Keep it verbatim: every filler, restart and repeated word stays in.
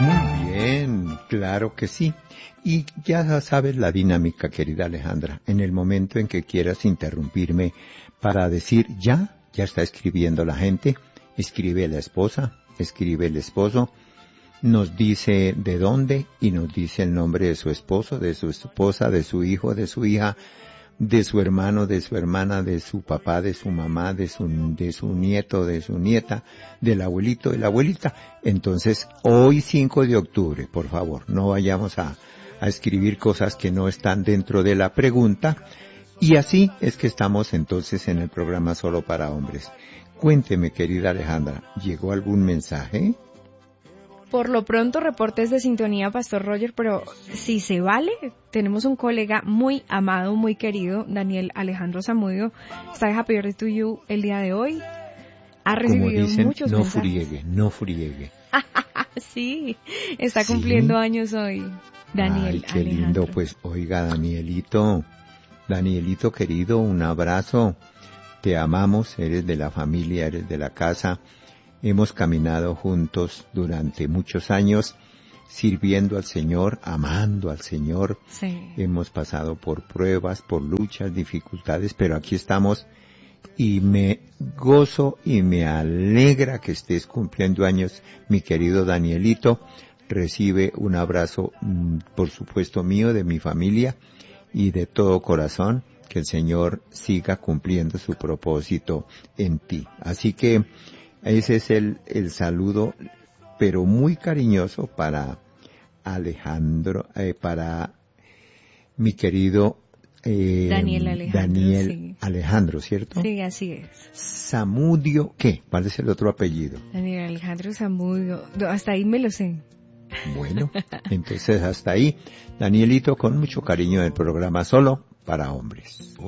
Muy bien, claro que sí. Y ya sabes la dinámica, querida Alejandra. En el momento en que quieras interrumpirme para decir ya, ya está escribiendo la gente, escribe la esposa, escribe el esposo, nos dice de dónde y nos dice el nombre de su esposo, de su esposa, de su hijo, de su hija, de su hermano, de su hermana, de su papá, de su mamá, de su, de su nieto, de su nieta, del abuelito, de la abuelita. Entonces, hoy cinco de octubre, por favor, no vayamos a, a escribir cosas que no están dentro de la pregunta. Y así es que estamos entonces en el programa Solo para Hombres. Cuénteme, querida Alejandra, ¿llegó algún mensaje? Por lo pronto, reportes de sintonía, Pastor Roger, pero si se vale, tenemos un colega muy amado, muy querido, Daniel Alejandro Zamudio. Está de Happy Birthday to You el día de hoy. Ha recibido Como dicen, muchos no mensajes. friegue, no friegue. Sí, está ¿Sí? cumpliendo años hoy, Daniel Ay, qué Alejandro. lindo. Pues, oiga, Danielito, Danielito querido, un abrazo. Te amamos, eres de la familia, eres de la casa. Hemos caminado juntos durante muchos años, sirviendo al Señor, amando al Señor. Sí. Hemos pasado por pruebas, por luchas, dificultades, pero aquí estamos y me gozo y me alegra que estés cumpliendo años, mi querido Danielito. Recibe un abrazo, por supuesto mío, de mi familia y de todo corazón. Que el Señor siga cumpliendo su propósito en ti. Así que ese es el, el saludo, pero muy cariñoso para Alejandro, eh, para mi querido eh, Daniel Alejandro, Daniel sí. Alejandro, ¿cierto? Sí, así es. Zamudio, ¿qué? ¿Cuál es el otro apellido? Daniel Alejandro Zamudio. No, hasta ahí me lo sé. Bueno, entonces hasta ahí, Danielito, con mucho cariño del programa Solo para Hombres.